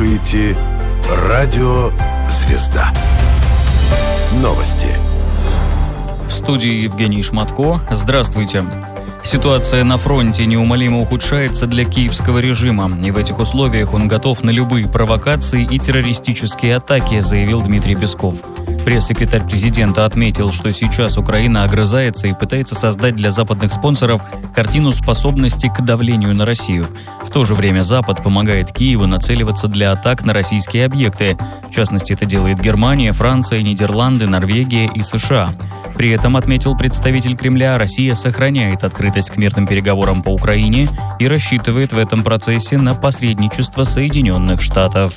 слушаете «Радио Звезда». Новости. В студии Евгений Шматко. Здравствуйте. Ситуация на фронте неумолимо ухудшается для киевского режима, и в этих условиях он готов на любые провокации и террористические атаки, заявил Дмитрий Песков. Пресс-секретарь президента отметил, что сейчас Украина огрызается и пытается создать для западных спонсоров картину способности к давлению на Россию. В то же время Запад помогает Киеву нацеливаться для атак на российские объекты. В частности, это делает Германия, Франция, Нидерланды, Норвегия и США. При этом, отметил представитель Кремля, Россия сохраняет открытость к мирным переговорам по Украине и рассчитывает в этом процессе на посредничество Соединенных Штатов.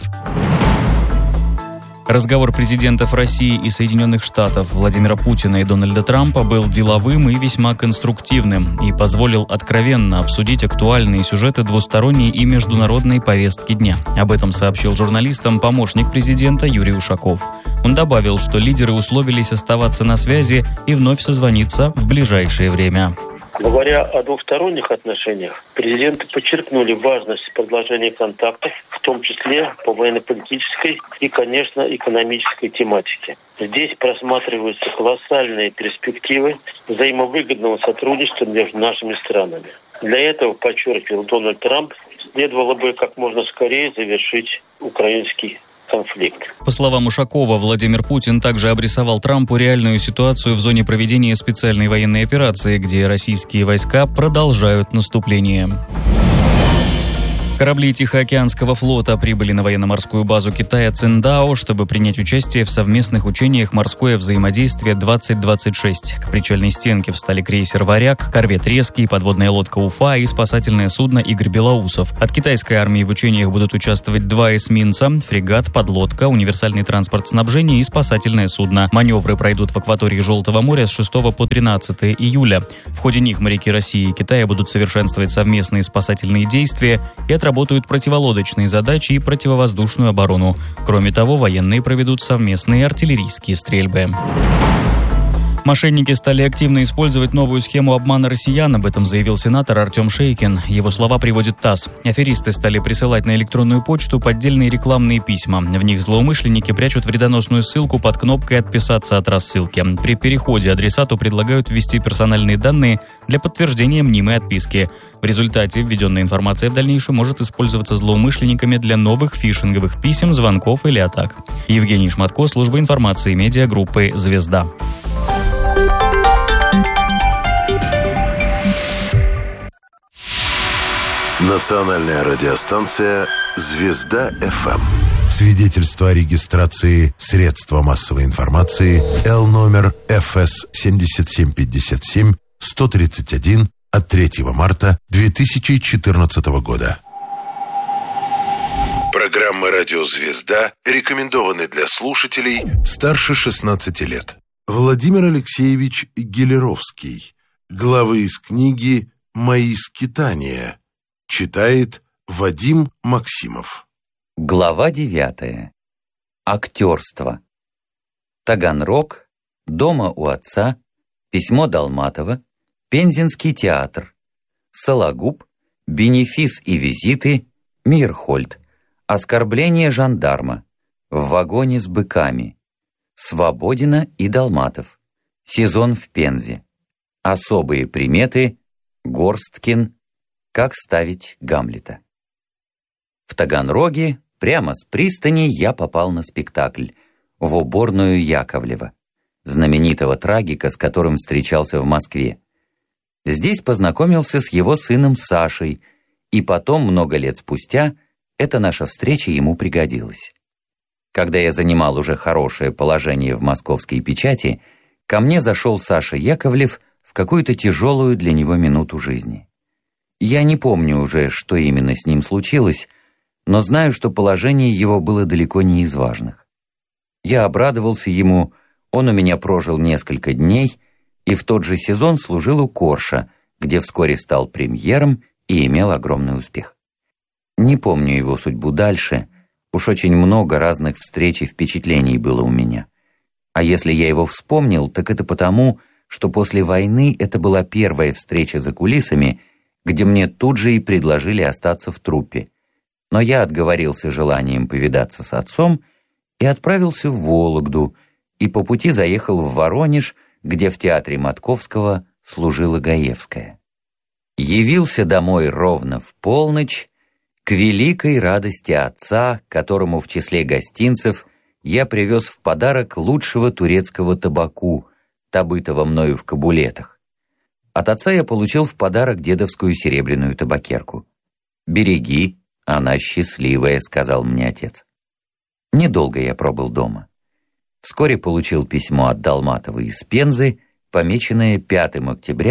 Разговор президентов России и Соединенных Штатов Владимира Путина и Дональда Трампа был деловым и весьма конструктивным и позволил откровенно обсудить актуальные сюжеты двусторонней и международной повестки дня. Об этом сообщил журналистам помощник президента Юрий Ушаков. Он добавил, что лидеры условились оставаться на связи и вновь созвониться в ближайшее время. Говоря о двухсторонних отношениях, президенты подчеркнули важность продолжения контактов, в том числе по военно-политической и, конечно, экономической тематике. Здесь просматриваются колоссальные перспективы взаимовыгодного сотрудничества между нашими странами. Для этого, подчеркивал Дональд Трамп, следовало бы как можно скорее завершить украинский конфликт. По словам Ушакова, Владимир Путин также обрисовал Трампу реальную ситуацию в зоне проведения специальной военной операции, где российские войска продолжают наступление. Корабли Тихоокеанского флота прибыли на военно-морскую базу Китая Циндао, чтобы принять участие в совместных учениях «Морское взаимодействие-2026». К причальной стенке встали крейсер «Варяг», корвет «Резкий», подводная лодка «Уфа» и спасательное судно «Игорь Белоусов». От китайской армии в учениях будут участвовать 2 эсминца, фрегат, подлодка, универсальный транспорт снабжения и спасательное судно. Маневры пройдут в акватории Желтого моря с 6 по 13 июля. В ходе них моряки России и Китая будут совершенствовать совместные спасательные действия и отработают противолодочные задачи и противовоздушную оборону. Кроме того, военные проведут совместные артиллерийские стрельбы. Мошенники стали активно использовать новую схему обмана россиян, об этом заявил сенатор Артем Шейкин. Его слова приводит ТАСС. Аферисты стали присылать на электронную почту поддельные рекламные письма. В них злоумышленники прячут вредоносную ссылку под кнопкой «Отписаться от рассылки». При переходе адресату предлагают ввести персональные данные для подтверждения мнимой отписки. В результате введенная информация в дальнейшем может использоваться злоумышленниками для новых фишинговых писем, звонков или атак. Евгений Шматко, служба информации медиагруппы «Звезда». Национальная радиостанция «Звезда ФМ». Свидетельство о регистрации средства массовой информации Л-номер ФС 7757-131 от 3 марта 2014 года. Программы «Радио Звезда» рекомендованы для слушателей старше 16 лет. Владимир Алексеевич Гелеровский. Главы из книги «Мои скитания». Читает Вадим Максимов. Глава 9. Актерство. Таганрог, дома у отца, письмо Долматова, Пензенский театр, Сологуб, бенефис и визиты, Мирхольд, оскорбление жандарма, в вагоне с быками, Свободина и Долматов, сезон в Пензе, особые приметы, Горсткин, как ставить Гамлета. В Таганроге, прямо с пристани, я попал на спектакль в уборную Яковлева, знаменитого трагика, с которым встречался в Москве. Здесь познакомился с его сыном Сашей, и потом, много лет спустя, эта наша встреча ему пригодилась. Когда я занимал уже хорошее положение в московской печати, ко мне зашел Саша Яковлев в какую-то тяжелую для него минуту жизни. Я не помню уже, что именно с ним случилось, но знаю, что положение его было далеко не из важных. Я обрадовался ему, он у меня прожил несколько дней и в тот же сезон служил у Корша, где вскоре стал премьером и имел огромный успех. Не помню его судьбу дальше, уж очень много разных встреч и впечатлений было у меня. А если я его вспомнил, так это потому, что после войны это была первая встреча за кулисами, где мне тут же и предложили остаться в труппе. но я отговорился желанием повидаться с отцом и отправился в Вологду, и по пути заехал в Воронеж, где в театре Матковского служила Гаевская. Явился домой ровно в полночь, к великой радости отца, которому в числе гостинцев я привез в подарок лучшего турецкого табаку, добытого мною в Кабулетах. От отца я получил в подарок дедовскую серебряную табакерку. «Береги, она счастливая», — сказал мне отец. Недолго я пробыл дома. Вскоре получил письмо от Долматова из Пензы, помеченное 5 октября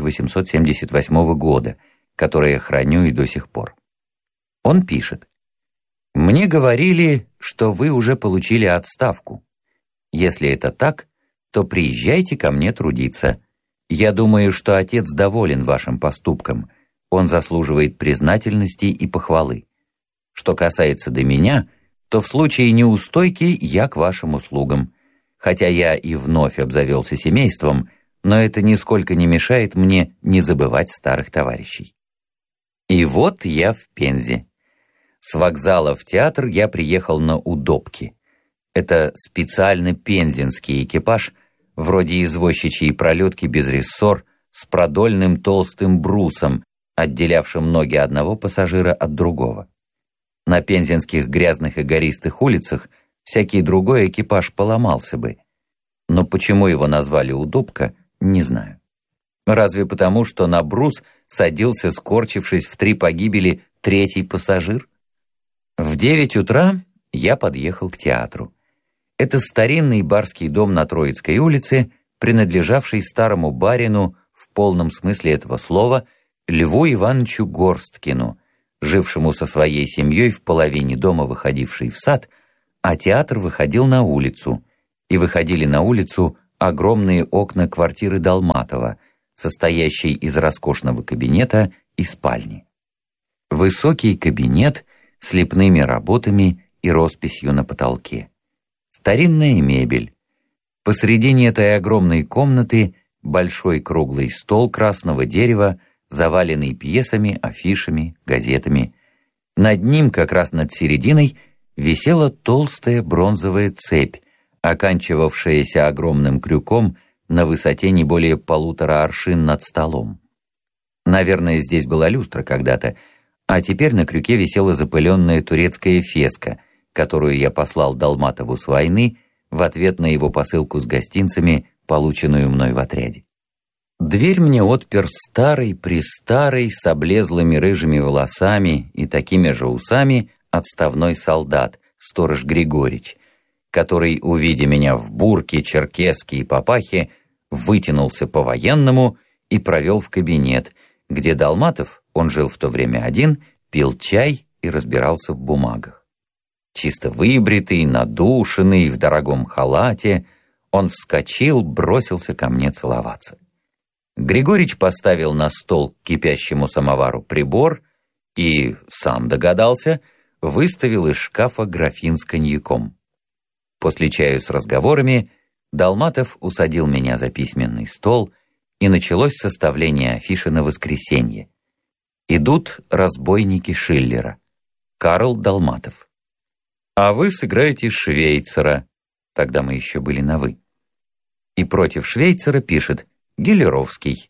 1878 года, которое храню и до сих пор. Он пишет: «Мне говорили, что вы уже получили отставку. Если это так, то приезжайте ко мне трудиться. Я думаю, что отец доволен вашим поступком. Он заслуживает признательности и похвалы. Что касается до меня, то в случае неустойки я к вашим услугам. Хотя я и вновь обзавелся семейством, но это нисколько не мешает мне не забывать старых товарищей». И вот я в Пензе. С вокзала в театр я приехал на удобки. Это специально пензенский экипаж, вроде извозчичьей пролетки без рессор, с продольным толстым брусом, отделявшим ноги одного пассажира от другого. На пензенских грязных и гористых улицах всякий другой экипаж поломался бы. Но почему его назвали удобка, не знаю. Разве потому, что на брус садился, скорчившись в 3 погибели, 3-й пассажир? В 9 утра я подъехал к театру. Это старинный барский дом на Троицкой улице, принадлежавший старому барину, в полном смысле этого слова, Льву Ивановичу Горсткину, жившему со своей семьей в половине дома, выходившей в сад, а театр выходил на улицу, и выходили на улицу огромные окна квартиры Долматова, состоящей из роскошного кабинета и спальни. Высокий кабинет с лепными работами и росписью на потолке. Старинная мебель. Посредине этой огромной комнаты большой круглый стол красного дерева, заваленный пьесами, афишами, газетами. Над ним, как раз над серединой, висела толстая бронзовая цепь, оканчивавшаяся огромным крюком на высоте не более 1,5 аршин над столом. Наверное, здесь была люстра когда-то, а теперь на крюке висела запыленная турецкая феска, которую я послал Долматову с войны в ответ на его посылку с гостинцами, полученную мной в отряде. Дверь мне отпер старый-престарый, с облезлыми рыжими волосами и такими же усами отставной солдат, сторож Григорич, который, увидя меня в бурке, черкеске и папахе, вытянулся по-военному и провел в кабинет, где Долматов, он жил в то время один, пил чай и разбирался в бумагах. Чисто выбритый, надушенный, в дорогом халате, он вскочил, бросился ко мне целоваться. Григорич поставил на стол к кипящему самовару прибор и, сам догадался, выставил из шкафа графин с коньяком. После чаю с разговорами Долматов усадил меня за письменный стол, и началось составление афиши на воскресенье. Идут разбойники Шиллера. Карл Долматов. А вы сыграете Швейцара. Тогда мы еще были на «вы». И против Швейцара пишет Гелеровский.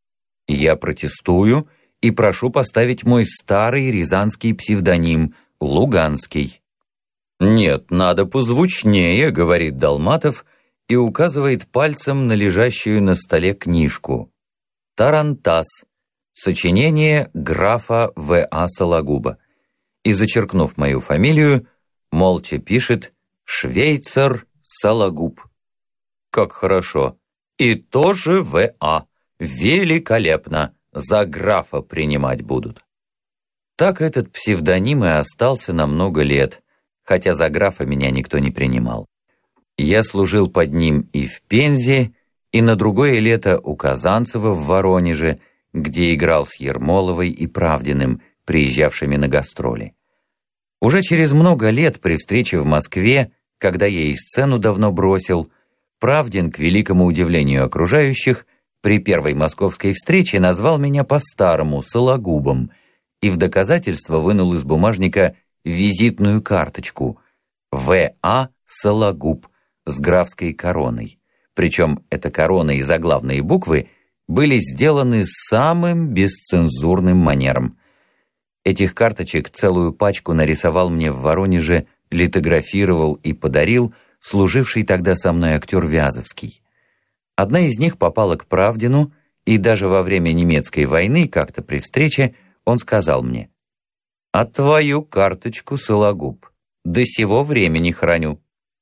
Я протестую и прошу поставить мой старый рязанский псевдоним Луганский. Нет, надо позвучнее, говорит Долматов и указывает пальцем на лежащую на столе книжку. Тарантас. Сочинение графа В.А. Сологуба. И, зачеркнув мою фамилию, молча пишет «Швейцар Сологуб». Как хорошо. И тоже В.А. Великолепно. За графа принимать будут. Так этот псевдоним и остался на много лет, хотя за графа меня никто не принимал. Я служил под ним и в Пензе, и на другое лето у Казанцева в Воронеже, где играл с Ермоловой и Правдиным, приезжавшими на гастроли. Уже через много лет при встрече в Москве, когда я и сцену давно бросил, Правдин, к великому удивлению окружающих, при первой московской встрече назвал меня по-старому Сологубом и в доказательство вынул из бумажника визитную карточку В.А. Сологуб с графской короной. Причем эта корона и заглавные буквы были сделаны самым бесцензурным манером. Этих карточек целую пачку нарисовал мне в Воронеже, литографировал и подарил служивший тогда со мной актер Вязовский. Одна из них попала к Правдину, и даже во время немецкой войны, как-то при встрече, он сказал мне: «А твою карточку, Сологуб, до сего времени храню».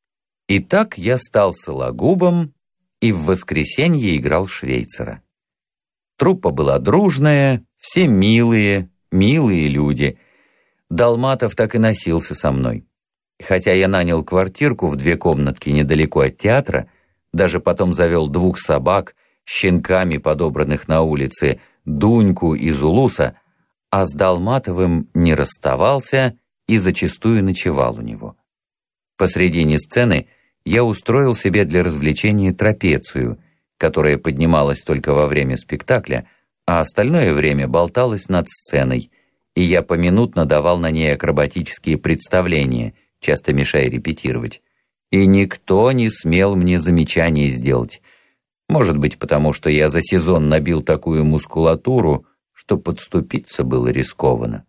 И так я стал Сологубом и в воскресенье играл Швейцара. Труппа была дружная, все милые люди. Долматов так и носился со мной. Хотя я нанял квартирку в 2 комнатки недалеко от театра, даже потом завел 2 собак, щенками подобранных на улице, Дуньку и Зулуса, а с Долматовым не расставался и зачастую ночевал у него. Посредине сцены я устроил себе для развлечения трапецию, которая поднималась только во время спектакля, а остальное время болталась над сценой, и я поминутно давал на ней акробатические представления, часто мешая репетировать. И никто не смел мне замечаний сделать. Может быть, потому что я за сезон набил такую мускулатуру, что подступиться было рискованно.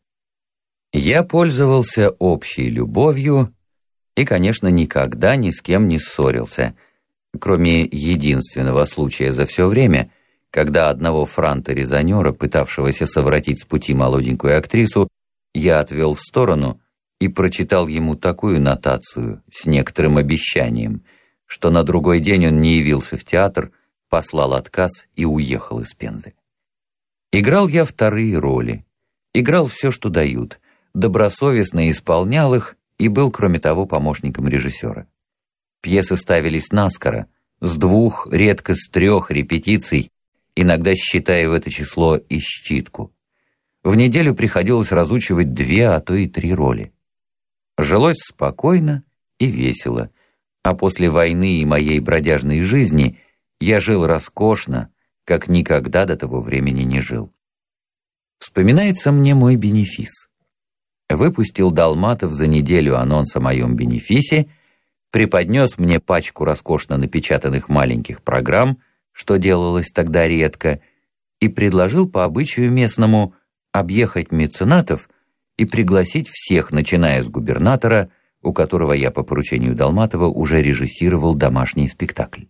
Я пользовался общей любовью и, конечно, никогда ни с кем не ссорился, кроме единственного случая за все время, когда одного франта-резонера, пытавшегося совратить с пути молоденькую актрису, я отвел в сторону и прочитал ему такую нотацию с некоторым обещанием, что на другой день он не явился в театр, послал отказ и уехал из Пензы. Играл я 2 роли, играл все, что дают, добросовестно исполнял их и был, кроме того, помощником режиссера. Пьесы ставились наскоро, с 2, редко с 3 репетиций, иногда считая в это число и считку. В неделю приходилось разучивать 2, а то и 3 роли. Жилось спокойно и весело, а после войны и моей бродяжной жизни я жил роскошно, как никогда до того времени не жил. Вспоминается мне мой бенефис. Выпустил Долматов за неделю анонс о моем бенефисе, преподнес мне пачку роскошно напечатанных маленьких программ, что делалось тогда редко, и предложил по обычаю местному объехать меценатов и пригласить всех, начиная с губернатора, у которого я по поручению Долматова уже режиссировал домашний спектакль.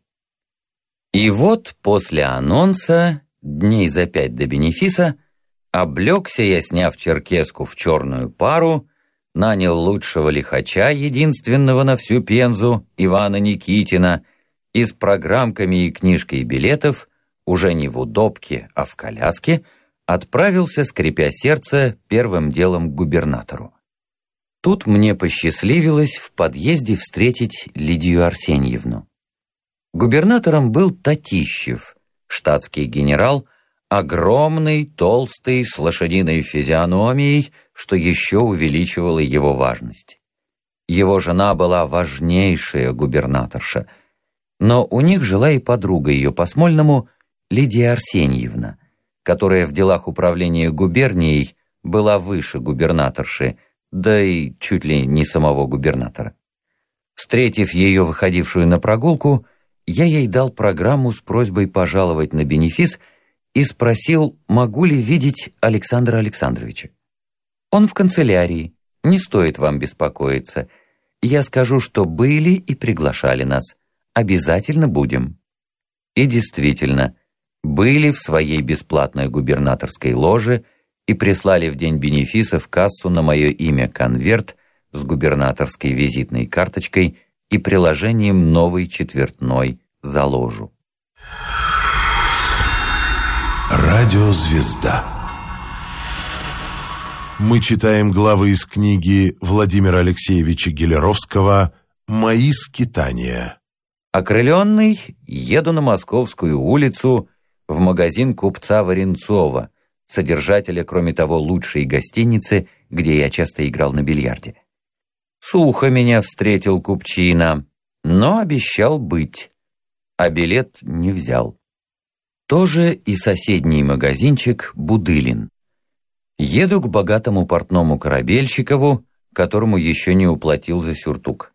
И вот после анонса, дней за 5 до бенефиса, облегся я, сняв черкеску в черную пару, нанял лучшего лихача, единственного на всю Пензу, Ивана Никитина, и с программками и книжкой билетов, уже не в удобке, а в коляске, отправился, скрипя сердце, первым делом к губернатору. Тут мне посчастливилось в подъезде встретить Лидию Арсеньевну. Губернатором был Татищев, штатский генерал, огромный, толстый, с лошадиной физиономией, что еще увеличивало его важность. Его жена была важнейшая губернаторша, но у них жила и подруга ее по-смольному, Лидия Арсеньевна, которая в делах управления губернией была выше губернаторши, да и чуть ли не самого губернатора. Встретив ее, выходившую на прогулку, я ей дал программу с просьбой пожаловать на бенефис и спросил, могу ли видеть Александра Александровича. Он в канцелярии, не стоит вам беспокоиться. Я скажу, что были и приглашали нас. Обязательно будем. И действительно, были в своей бесплатной губернаторской ложе и прислали в день бенефиса в кассу на мое имя конверт с губернаторской визитной карточкой и приложением новой четвертной за ложу. Радиозвезда. Мы читаем главы из книги Владимира Алексеевича Гелеровского «Мои скитания». Окрыленный, еду на Московскую улицу в магазин купца Варенцова, содержателя, кроме того, лучшей гостиницы, где я часто играл на бильярде. Сухо меня встретил купчина, но обещал быть, а билет не взял. Тоже и соседний магазинчик «Будылин». Еду к богатому портному корабельщикову, которому еще не уплатил за сюртук.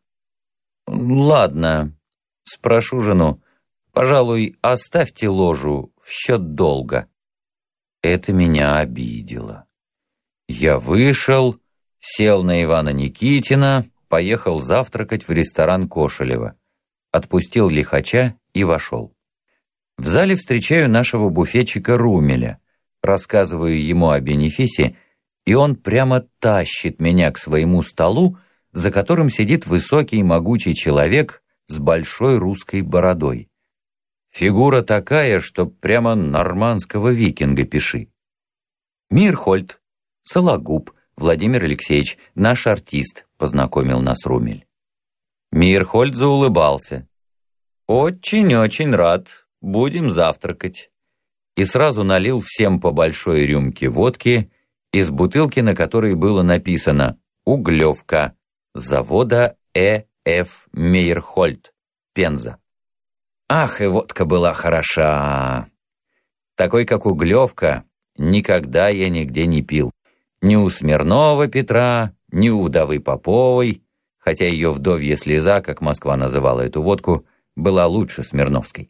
«Ладно, спрошу жену, пожалуй, оставьте ложу в счет долга». Это меня обидело. Я вышел, сел на Ивана Никитина, поехал завтракать в ресторан Кошелева, отпустил лихача и вошел. В зале встречаю нашего буфетчика Румеля, рассказываю ему о бенефисе, и он прямо тащит меня к своему столу, за которым сидит высокий могучий человек с большой русской бородой. Фигура такая, что прямо нормандского викинга пиши. «Мирхольд, Сологуб, Владимир Алексеевич, наш артист», — познакомил нас Румель. Мирхольд заулыбался. «Очень-очень рад, будем завтракать». И сразу налил всем по большой рюмке водки из бутылки, на которой было написано «Углевка» завода Э.Ф. Мейерхольд, Пенза. Ах, и водка была хороша! Такой, как Углевка, никогда я нигде не пил. Ни у Смирнова Петра, ни у вдовы Поповой, хотя ее вдовья слеза, как Москва называла эту водку, была лучше смирновской.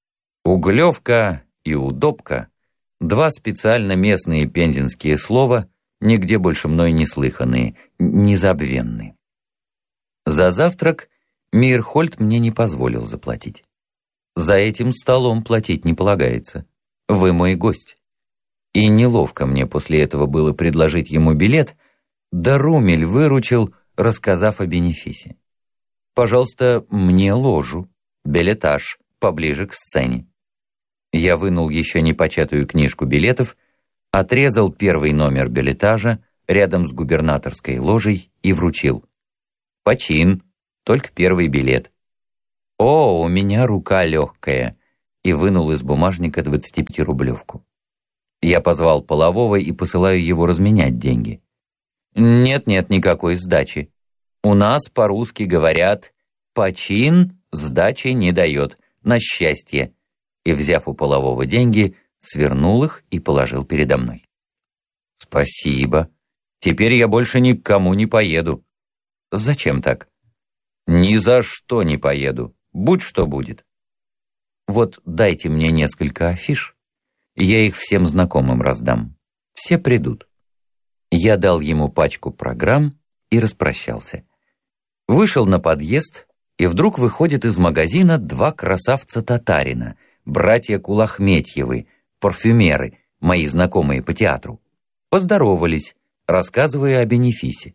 Углевка и удобка — два специально местные пензенские слова, нигде больше мной не слыханные, незабвенные. За завтрак Мейерхольд мне не позволил заплатить. За этим столом платить не полагается. Вы мой гость. И неловко мне после этого было предложить ему билет, да Румель выручил, рассказав о бенефисе. «Пожалуйста, мне ложу, билетаж, поближе к сцене». Я вынул еще не початую книжку билетов, отрезал первый номер билетажа рядом с губернаторской ложей и вручил. «Почин, только первый билет». «О, у меня рука легкая», и вынул из бумажника 25-рублевку. Я позвал полового и посылаю его разменять деньги. «Нет-нет, никакой сдачи. У нас по-русски говорят, почин сдачи не дает, на счастье». И, взяв у полового деньги, свернул их и положил передо мной. «Спасибо. Теперь я больше ни к кому не поеду». «Зачем так?» «Ни за что не поеду. Будь что будет». «Вот дайте мне несколько афиш. Я их всем знакомым раздам. Все придут». Я дал ему пачку программ и распрощался. Вышел на подъезд, и вдруг выходят из магазина два красавца-татарина, братья Кулахметьевы, парфюмеры, мои знакомые по театру. Поздоровались, рассказывая о бенефисе.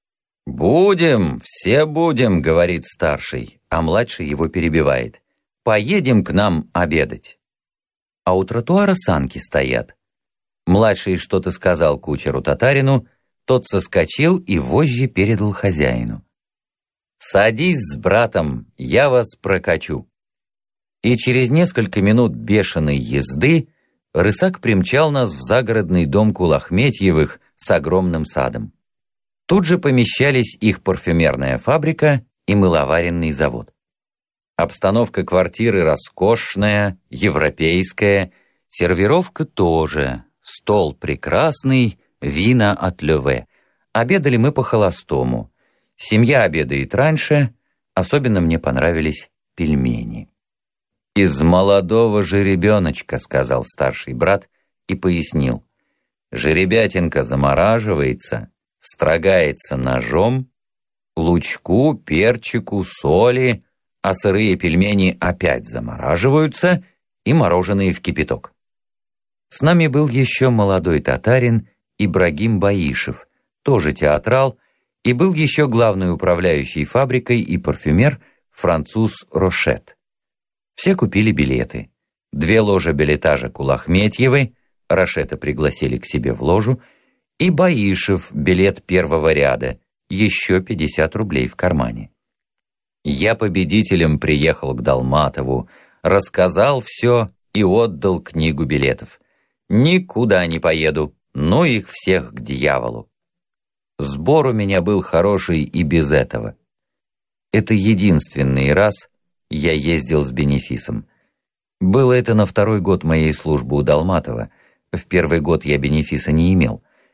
«Будем, все будем», — говорит старший, а младший его перебивает. «Поедем к нам обедать». А у тротуара санки стоят. Младший что-то сказал кучеру-татарину, тот соскочил и вожжи передал хозяину. «Садись с братом, я вас прокачу». И через несколько минут бешеной езды рысак примчал нас в загородный дом Кулахметьевых с огромным садом. Тут же помещались их парфюмерная фабрика и мыловаренный завод. Обстановка квартиры роскошная, европейская, сервировка тоже, стол прекрасный, вина от Леве. Обедали мы по-холостому. Семья обедает раньше, особенно мне понравились пельмени. «Из молодого жеребеночка», — сказал старший брат и пояснил. «Жеребятинка замораживается, строгается ножом, лучку, перчику, соли, а сырые пельмени опять замораживаются и мороженые в кипяток». С нами был еще молодой татарин Ибрагим Баишев, тоже театрал, и был еще главный управляющий фабрикой и парфюмер француз Рошет. Все купили билеты. 2 ложи билетажа Кулахметьевой, Рошета пригласили к себе в ложу, и Баишев билет первого ряда, еще 50 рублей в кармане. Я победителем приехал к Долматову, рассказал все и отдал книгу билетов. Никуда не поеду, но их всех к дьяволу. Сбор у меня был хороший и без этого. Это единственный раз я ездил с бенефисом. Было это на 2-й год моей службы у Долматова. В 1-й год я бенефиса не имел.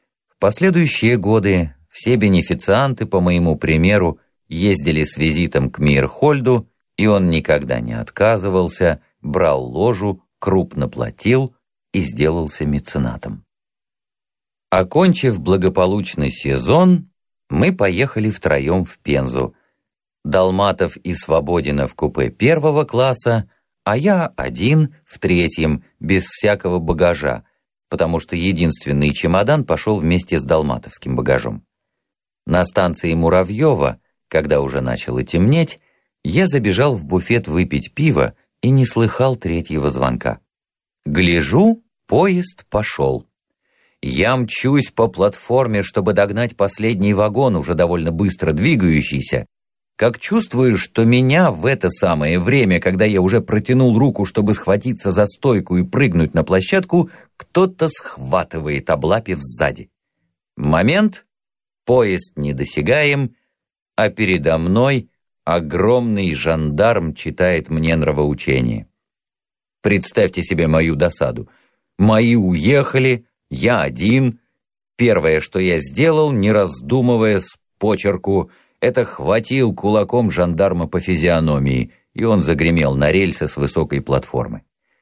последующие годы все бенефицианты, по моему примеру, ездили с визитом к Мейерхольду, и он никогда не отказывался, брал ложу, крупно платил и сделался меценатом. Окончив благополучный сезон, мы поехали втроем в Пензу. Долматов и Свободина в купе первого класса, а я один в третьем, без всякого багажа, потому что единственный чемодан пошел вместе с долматовским багажом. На станции Муравьева, когда уже начало темнеть, я забежал в буфет выпить пиво и не слыхал третьего звонка. Гляжу, поезд пошел. Я мчусь по платформе, чтобы догнать последний вагон, уже довольно быстро двигающийся, как чувствую, что меня в это самое время, когда я уже протянул руку, чтобы схватиться за стойку и прыгнуть на площадку, кто-то схватывает, облапив сзади. Момент, поезд недосягаем, а передо мной огромный жандарм читает мне нравоучение. Представьте себе мою досаду. Мои уехали, я один. Первое, что я сделал, не раздумывая, с почерку, это хватил кулаком жандарма по физиономии, и он загремел на рельсы с высокой платформы.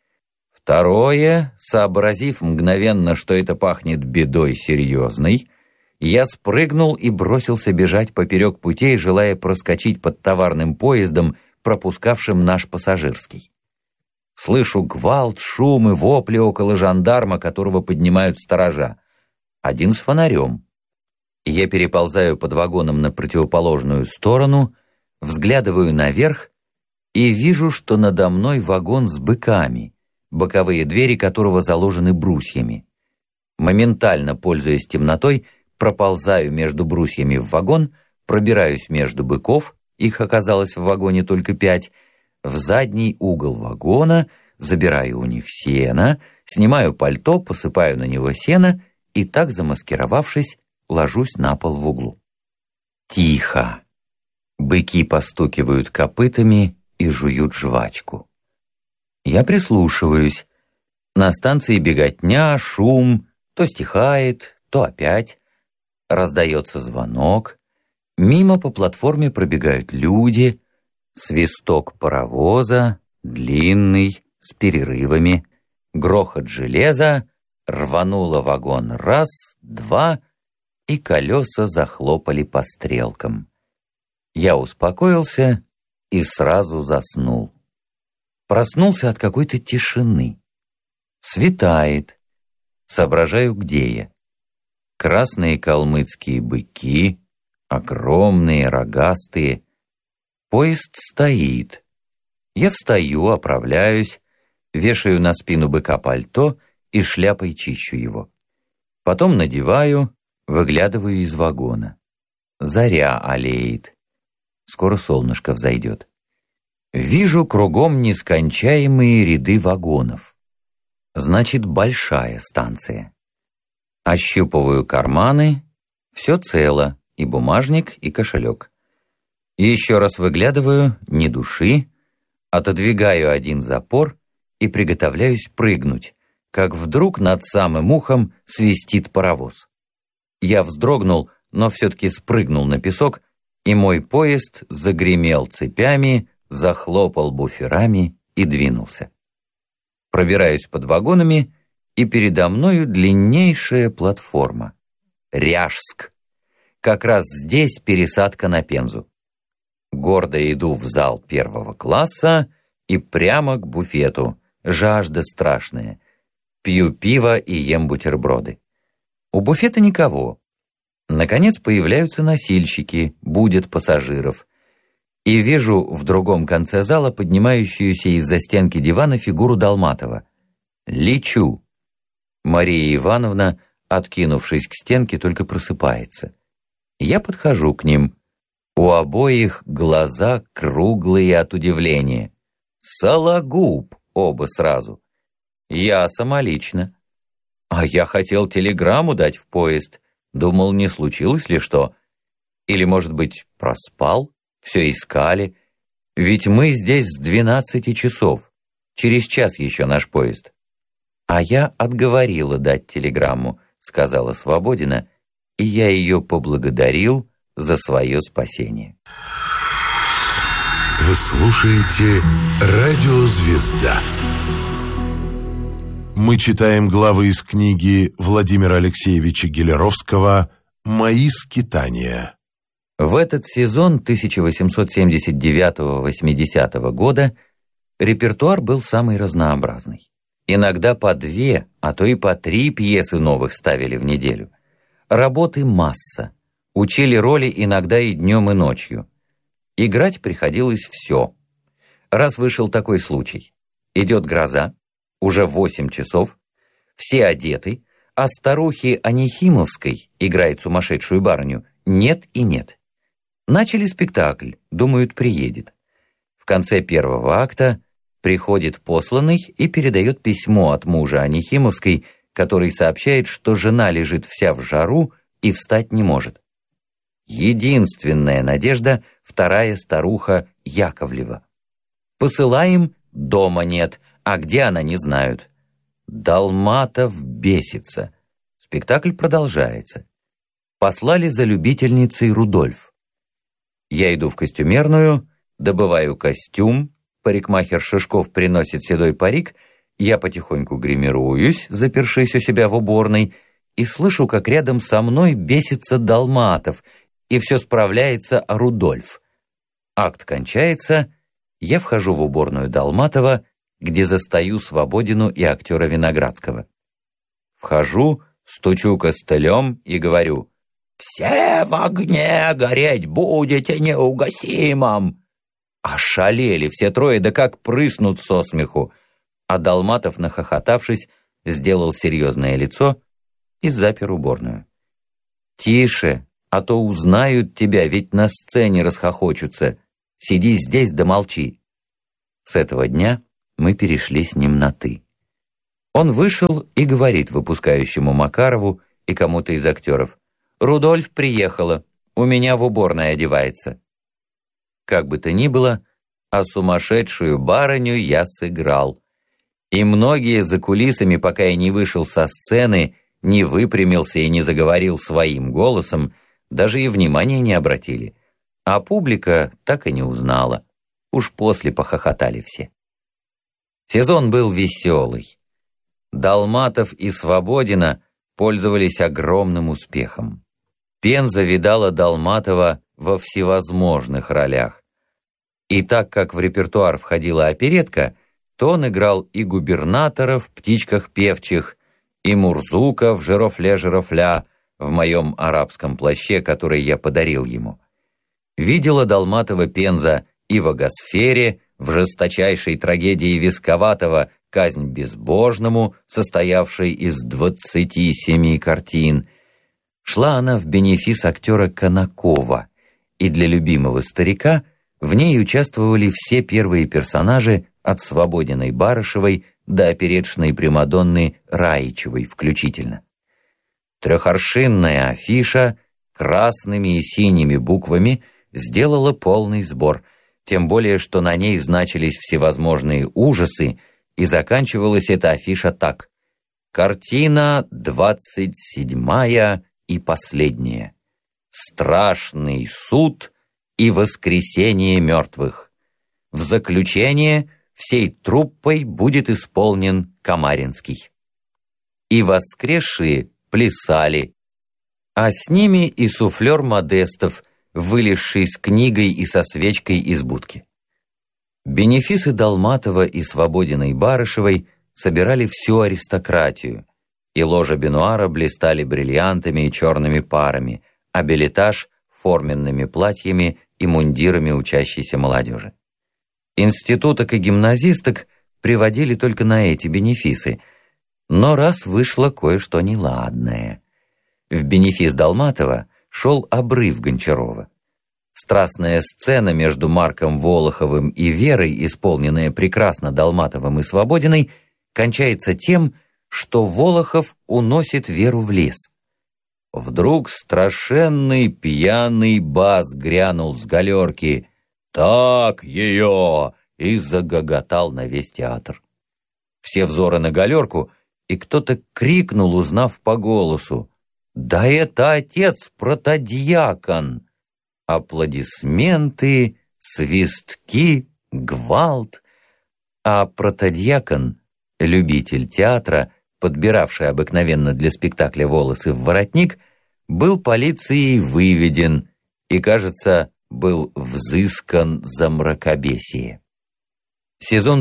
Второе, сообразив мгновенно, что это пахнет бедой серьезной, я спрыгнул и бросился бежать поперек путей, желая проскочить под товарным поездом, пропускавшим наш пассажирский. Слышу гвалт, шум и вопли около жандарма, которого поднимают сторожа. Один с фонарем. Я переползаю под вагоном на противоположную сторону, взглядываю наверх и вижу, что надо мной вагон с быками, боковые двери которого заложены брусьями. Моментально, пользуясь темнотой, проползаю между брусьями в вагон, пробираюсь между быков, их оказалось в вагоне только 5, в задний угол вагона, забираю у них сено, снимаю пальто, посыпаю на него сено и, так замаскировавшись, ложусь на пол в углу. Тихо. Быки постукивают копытами и жуют жвачку. Я прислушиваюсь. На станции беготня, шум, то стихает, то опять. Раздается звонок. Мимо по платформе пробегают люди. Свисток паровоза, длинный, с перерывами. Грохот железа. Рвануло вагон раз, два, и колеса захлопали по стрелкам. Я успокоился и сразу заснул. Проснулся от какой-то тишины. Светает. Соображаю, где я. Красные калмыцкие быки, огромные, рогастые. Поезд стоит. Я встаю, оправляюсь, вешаю на спину быка пальто и шляпой чищу его. Потом надеваю, выглядываю из вагона. Заря алеет. Скоро солнышко взойдет. Вижу кругом нескончаемые ряды вагонов. Значит, большая станция. Ощупываю карманы. Все цело. И бумажник, и кошелек. Еще раз выглядываю, ни души. Отодвигаю один запор и приготовляюсь прыгнуть, как вдруг над самым ухом свистит паровоз. Я вздрогнул, но все-таки спрыгнул на песок, и мой поезд загремел цепями, захлопал буферами и двинулся. Пробираюсь под вагонами, и передо мною длиннейшая платформа. Ряжск. Как раз здесь пересадка на Пензу. Гордо иду в зал первого класса и прямо к буфету. Жажда страшная. Пью пиво и ем бутерброды. У буфета никого. Наконец появляются носильщики, будят пассажиров. И вижу в другом конце зала поднимающуюся из-за стенки дивана фигуру Долматова. Лечу. Мария Ивановна, откинувшись к стенке, только просыпается. Я подхожу к ним. У обоих глаза круглые от удивления. Сологуб оба сразу. Я самолично. А я хотел телеграмму дать в поезд. Думал, не случилось ли что. Или, может быть, проспал? Все искали. Ведь мы здесь с 12 часов. Через час еще наш поезд. А я отговорила дать телеграмму, сказала Свободина, и я ее поблагодарил за свое спасение. Вы слушаете «Радио Звезда». Мы читаем главы из книги Владимира Алексеевича Гелеровского «Мои скитания». В этот сезон 1879-80 года репертуар был самый разнообразный. Иногда по 2, а то и по 3 пьесы новых ставили в неделю. Работы масса. Учили роли иногда и днем, и ночью. Играть приходилось все. Раз вышел такой случай. Идет гроза, уже 8 часов, все одеты, а старухи Анихимовской, играет сумасшедшую барыню, нет и нет. Начали спектакль, думают, приедет. В конце первого акта приходит посланный и передает письмо от мужа Анихимовской, который сообщает, что жена лежит вся в жару и встать не может. Единственная надежда — вторая старуха Яковлева. Посылаем, дома нет, а где она, не знают. Долматов бесится. Спектакль продолжается. Послали за любительницей Рудольф. Я иду в костюмерную, добываю костюм, парикмахер Шишков приносит седой парик, я потихоньку гримируюсь, запершись у себя в уборной, и слышу, как рядом со мной бесится Долматов, и все справляется о Рудольф. Акт кончается, я вхожу в уборную Долматова, где застаю Свободину и актера Виноградского. Вхожу, стучу костылем и говорю: «Все в огне гореть будете неугасимом!» Ошалели все трое, да как прыснут со смеху. А Долматов, нахохотавшись, сделал серьезное лицо и запер уборную. «Тише, а то узнают тебя, ведь на сцене расхохочутся. Сиди здесь да молчи». С этого дня мы перешли с ним на «ты». Он вышел и говорит выпускающему Макарову и кому-то из актеров: «Рудольф приехала, у меня в уборной одевается». Как бы то ни было, а сумасшедшую барыню я сыграл. И многие за кулисами, пока я не вышел со сцены, не выпрямился и не заговорил своим голосом, даже и внимания не обратили. А публика так и не узнала. Уж после похохотали все. Сезон был веселый. Долматов и Свободина пользовались огромным успехом. Пенза видала Долматова во всевозможных ролях. И так как в репертуар входила оперетка, то он играл и губернатора в «Птичках певчих», и Мурзука в «Жирофле-жирофля» в моем арабском плаще, который я подарил ему. Видела Долматова Пенза и в «Агасфере», в жесточайшей трагедии Висковатого «Казнь безбожному», состоявшей из 27 картин. Шла она в бенефис актера Конакова, и для любимого старика в ней участвовали все первые персонажи от Свободиной Барышевой до опереточной примадонны Раичевой включительно. Трехоршинная афиша красными и синими буквами сделала полный сбор, тем более, что на ней значились всевозможные ужасы, и заканчивалась эта афиша так: «Картина 27-я и последняя. Страшный суд и воскресение мертвых. В заключение всей труппой будет исполнен Камаринский». И воскресшие плясали, а с ними и суфлер Модестов, вылезший с книгой и со свечкой из будки. Бенефисы Долматова и Свободиной Барышевой собирали всю аристократию, и ложа Бенуара блистали бриллиантами и черными парами, а билетаж — форменными платьями и мундирами учащейся молодежи. Институток и гимназисток приводили только на эти бенефисы, но раз вышло кое-что неладное. В бенефис Долматова шел обрыв Гончарова. Страстная сцена между Марком Волоховым и Верой, исполненная прекрасно Долматовым и Свободиной, кончается тем, что Волохов уносит Веру в лес. Вдруг страшенный пьяный бас грянул с галерки: «Так ее!» и загоготал на весь театр. Все взоры на галерку, и кто-то крикнул, узнав по голосу: «Да это отец протодьякон!» Аплодисменты, свистки, гвалт. А протодьякон, любитель театра, подбиравший обыкновенно для спектакля волосы в воротник, был полицией выведен и, кажется, был взыскан за мракобесие. Сезон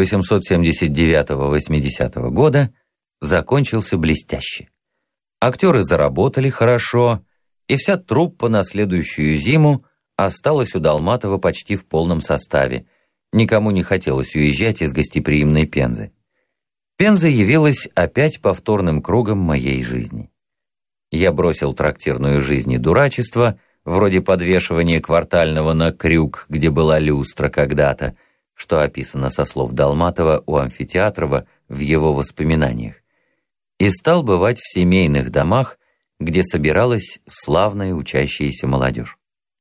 1879-80 года закончился блестяще. Актеры заработали хорошо, и вся труппа на следующую зиму осталась у Долматова почти в полном составе. Никому не хотелось уезжать из гостеприимной Пензы. Пенза явилась опять повторным кругом моей жизни. Я бросил трактирную жизнь и дурачество, вроде подвешивания квартального на крюк, где была люстра когда-то, что описано со слов Долматова у Амфитеатрова в его воспоминаниях, и стал бывать в семейных домах, где собиралась славная учащаяся молодежь.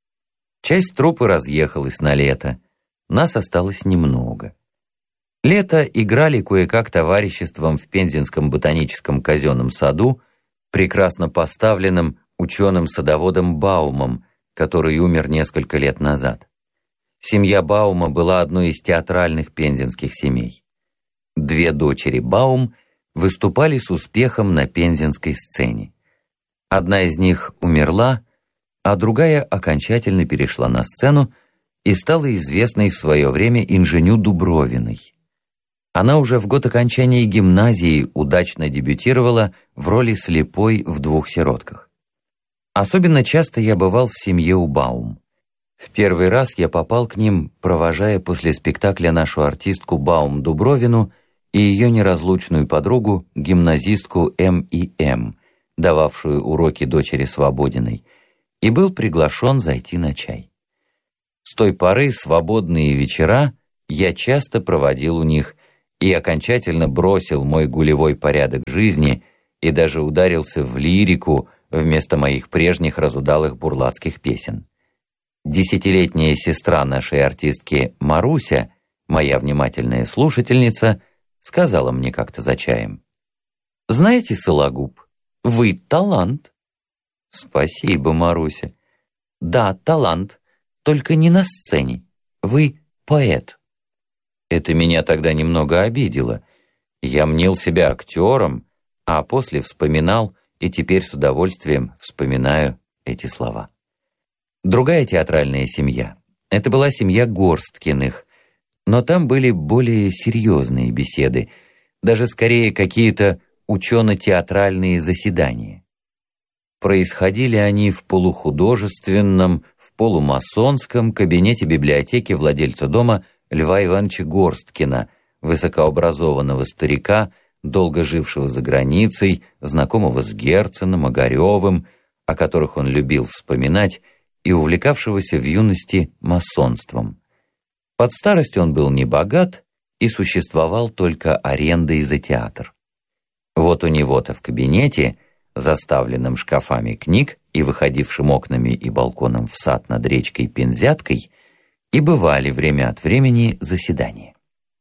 Часть труппы разъехалась на лето, нас осталось немного. Лето играли кое-как товариществом в Пензенском ботаническом казенном саду, прекрасно поставленным ученым-садоводом Баумом, который умер несколько лет назад. Семья Баума была одной из театральных пензенских семей. Две дочери Баум выступали с успехом на пензенской сцене. Одна из них умерла, а другая окончательно перешла на сцену и стала известной в свое время инженю Дубровиной. Она уже в год окончания гимназии удачно дебютировала в роли слепой в «Двух сиротках». Особенно часто я бывал в семье у Баум. В первый раз я попал к ним, провожая после спектакля нашу артистку Баум Дубровину и ее неразлучную подругу, гимназистку М.И.М., дававшую уроки дочери Свободиной, и был приглашен зайти на чай. С той поры свободные вечера я часто проводил у них и окончательно бросил мой гулевой порядок жизни и даже ударился в лирику вместо моих прежних разудалых бурлацких песен. Десятилетняя сестра нашей артистки Маруся, моя внимательная слушательница, сказала мне как-то за чаем: «Знаете, Сологуб, вы талант». «Спасибо, Маруся». «Да, талант, только не на сцене. Вы поэт». Это меня тогда немного обидело. Я мнил себя актером, а после вспоминал и теперь с удовольствием вспоминаю эти слова. Другая театральная семья — это была семья Горсткиных, но там были более серьезные беседы, даже скорее какие-то учено-театральные заседания. Происходили они в полухудожественном, в полумасонском кабинете библиотеки владельца дома Льва Ивановича Горсткина, высокообразованного старика, долго жившего за границей, знакомого с Герценом, Огаревым, о которых он любил вспоминать, и увлекавшегося в юности масонством. Под старость он был не богат и существовал только арендой за театр. Вот у него-то в кабинете, заставленном шкафами книг и выходившим окнами и балконом в сад над речкой Пензяткой, и бывали время от времени заседания.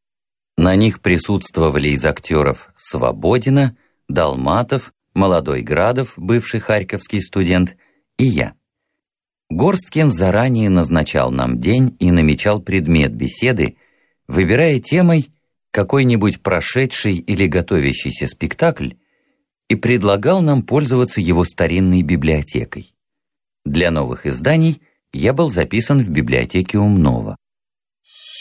На них присутствовали из актеров Свободина, Долматов, молодой Градов, бывший харьковский студент, и я. Горсткин заранее назначал нам день и намечал предмет беседы, выбирая темой какой-нибудь прошедший или готовящийся спектакль, и предлагал нам пользоваться его старинной библиотекой. Для новых изданий я был записан в библиотеке Умнова.